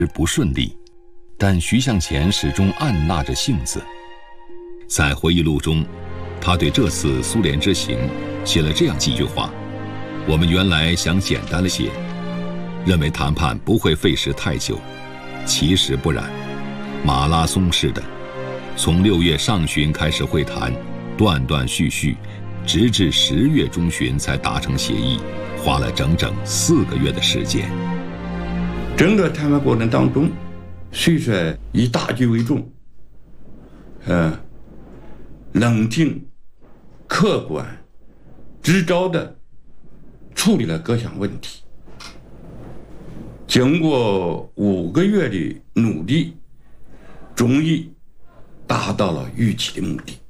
不顺利，但徐向前始终按捺着性子。在回忆录中，他对这次苏联之行写了这样几句话：我们原来想简单了些，认为谈判不会费时太久，其实不然，马拉松似的，从6月上旬开始会谈，断断续续，直至10月中旬才达成协议，花了整整4个月的时间。 整个谈判过程当中，虽说以大局为重，冷静、客观、支招的处理了各项问题。经过5个月的努力，终于达到了预期的目的。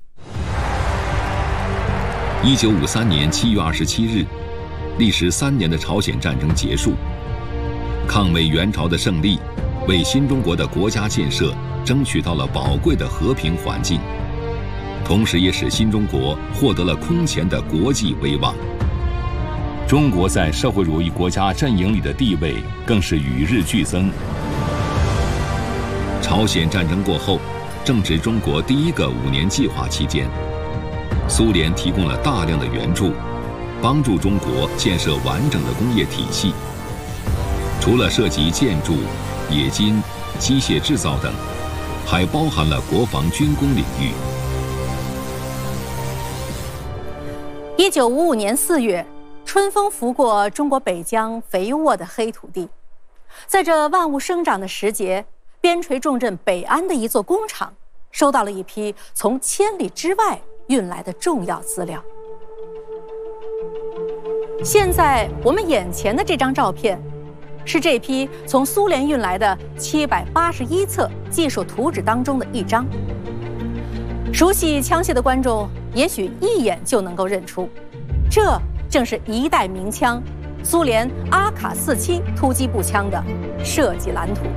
1953年7月27日，历时3年的朝鲜战争结束，抗美援朝的胜利，为新中国的国家建设争取到了宝贵的和平环境，同时也使新中国获得了空前的国际威望。中国在社会主义国家阵营里的地位更是与日俱增。朝鲜战争过后，正值中国第1个5年计划期间，苏联提供了大量的援助，帮助中国建设完整的工业体系。除了涉及建筑、冶金、机械制造等，还包含了国防军工领域。 1955年4月，春风拂过中国北疆肥沃的黑土地，在这万物生长的时节，边陲重镇北安的一座工厂收到了一批从千里之外运来的重要资料。现在我们眼前的这张照片，是这批从苏联运来的781册技术图纸当中的一张。熟悉枪械的观众也许一眼就能够认出，这正是一代名枪苏联阿卡47突击步枪的设计蓝图。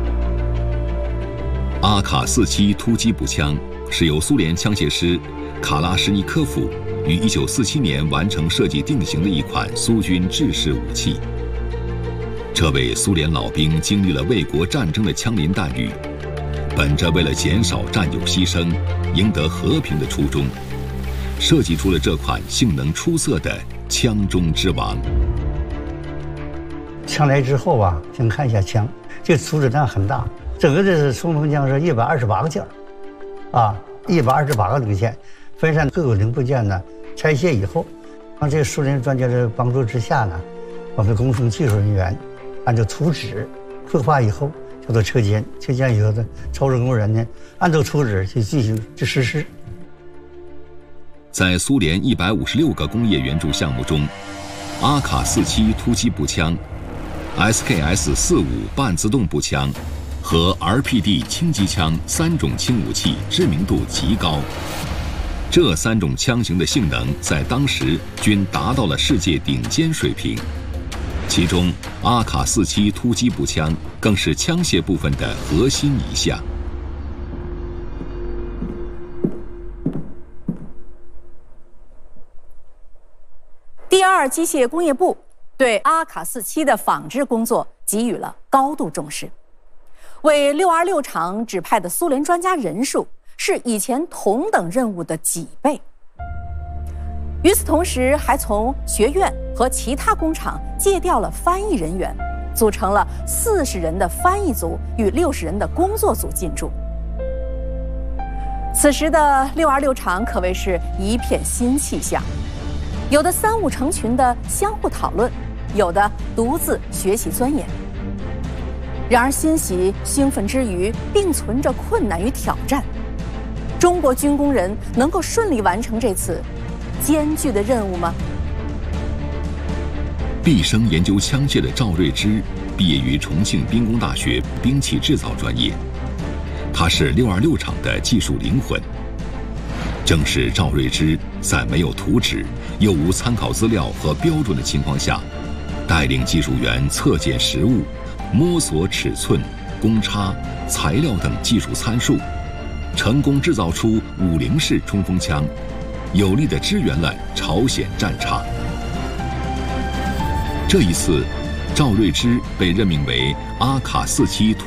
阿卡47突击步枪是由苏联枪械师卡拉什尼科夫于1947年完成设计定型的一款苏军制式武器。这位苏联老兵经历了卫国战争的枪林弹雨，本着为了减少战友牺牲、赢得和平的初衷，设计出了这款性能出色的枪中之王。 枪来之后啊，先看一下枪，这图纸量很大，整个这是冲锋枪是128个件，128个零件，分散各个零部件呢，拆卸以后，让这个苏联专家的帮助之下呢，我们工程技术人员按照图纸绘画以后，叫做车间，车间以后的操作工人呢，按照图纸去进行实施。 在苏联156个工业援助项目中，阿卡47突击步枪、SKS-45半自动步枪和 RPD 轻机枪3种轻武器知名度极高。这3种枪型的性能在当时均达到了世界顶尖水平，其中阿卡47突击步枪更是枪械部分的核心一项。 第2机械工业部对阿卡47的仿制工作给予了高度重视，为626厂指派的苏联专家人数是以前同等任务的几倍。与此同时，还从学院和其他工厂借调了翻译人员，组成了40人的翻译组与60人的工作组进驻。此时的626厂可谓是一片新气象，有的3、5成群的相互讨论，有的独自学习钻研。然而欣喜兴奋之余，并存着困难与挑战。中国军工人能够顺利完成这次艰巨的任务吗？ 毕生研究枪械的赵瑞芝毕业于重庆兵工大学兵器制造专业，他是626厂的技术灵魂。正是赵瑞芝在没有图纸又无参考资料和标准的情况下，带领技术员测检实物，摸索尺寸、公差、材料等技术参数，成功制造出50式冲锋枪，有力地支援了朝鲜战场。这一次， 赵瑞芝被任命为阿卡4期